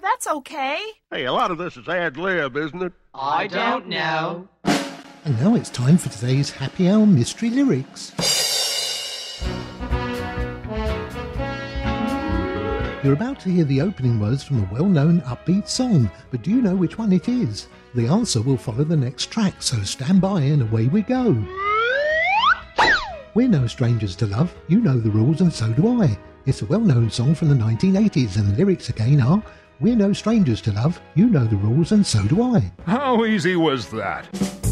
that's okay. Hey, a lot of this is ad-lib, isn't it? I don't know. And now it's time for today's Happy Hour Mystery Lyrics. You're about to hear the opening words from a well-known upbeat song, but do you know which one it is? The answer will follow the next track, so stand by and away we go. We're no strangers to love, you know the rules and so do I. It's a well-known song from the 1980s and the lyrics again are, we're no strangers to love, you know the rules and so do I. How easy was that?